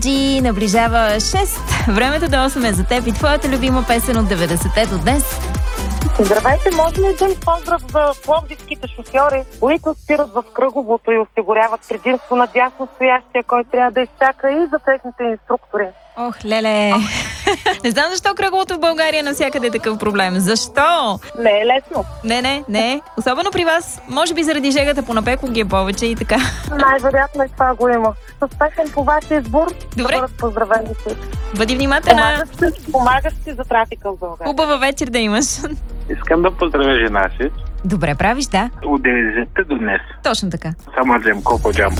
Ти наближава 6. Времето до 8 е за теб и твоята любима песен от 90-те до днес. Здравейте, може ли един поздрав за пловдивските шофьори, които спират в кръговото и осигуряват предимство на дясно стоящия, който трябва да изчака, и за техните инструктори? Ох, леле! Не знам защо кръговото в България навсякъде е такъв проблем. Защо? Не е лесно. Не. Особено при вас. Може би заради жегата по напеко ги е повече и така. Най-вероятно и това го има. Успехен по вашия избор. Добре. Да бъдат поздравени си. Бъди внимателна. Помагаш си за трафика в България. Хубава вечер да имаш. Искам да поздравя жена си Добре правиш, да. от 90-те до днес. Точно така. Само Джемко по джамбо.